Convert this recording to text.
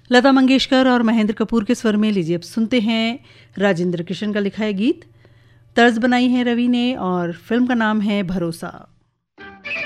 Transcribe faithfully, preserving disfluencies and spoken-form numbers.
लता मंगेशकर और महेंद्र कपूर के स्वर में लीजिए अब सुनते हैं राजेंद्र किशन का लिखा है गीत। तर्ज बनाई है रवि ने और फिल्म का नाम है भरोसा।